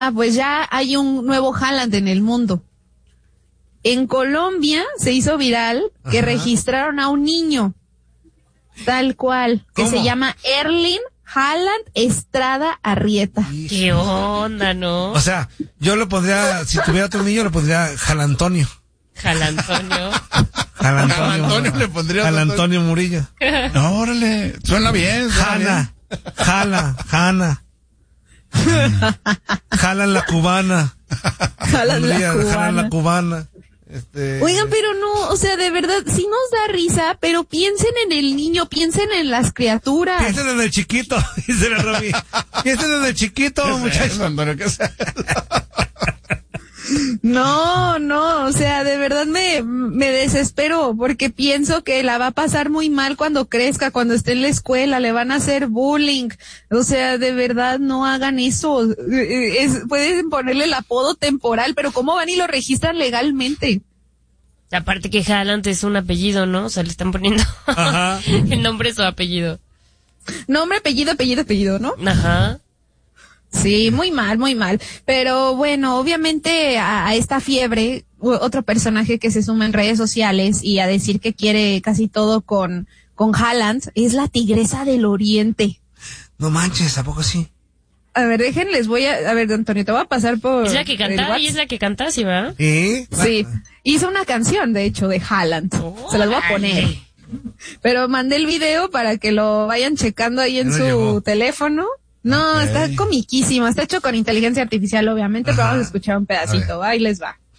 pues ya hay un nuevo Haaland en el mundo. En Colombia se hizo viral que registraron a un niño, tal cual, que se llama Erling Haaland Estrada Arrieta. ¿Qué onda, no? O sea, yo lo pondría, si tuviera otro niño, lo pondría Jalantonio. Jalantonio. Jalantonio le pondría. Jalantonio Murillo. No, órale, suena bien. Jana. Jalan la cubana. Jalan la cubana. Oigan, pero no, o sea, de verdad, sí nos da risa, pero piensen en el niño, piensen en las criaturas. Piensen en el chiquito, dice la Romy. Piensen en el chiquito, muchachos. ¿Qué es eso? No, o sea, de verdad me desespero porque pienso que la va a pasar muy mal cuando crezca, cuando esté en la escuela, le van a hacer bullying. O sea, de verdad no hagan eso. Pueden ponerle el apodo temporal, pero ¿cómo van y lo registran legalmente? Aparte que Haaland es un apellido, ¿no? O sea, le están poniendo el nombre es su apellido. Nombre, apellido, ¿no? Ajá. Sí, muy mal. Pero bueno, obviamente a esta fiebre, otro personaje que se suma en redes sociales y a decir que quiere casi todo con Haaland es la Tigresa del Oriente. No manches, ¿a poco sí? A ver, a ver, Antonio, te voy a pasar por... Es la que canta, y es la que canta, ¿sí, va? Sí, hizo una canción, de hecho, de Haaland. Se las voy a poner. Pero mandé el video para que lo vayan checando ahí en su teléfono. No, está comiquísimo, está hecho con inteligencia artificial, obviamente, pero vamos a escuchar un pedacito. Ahí les va.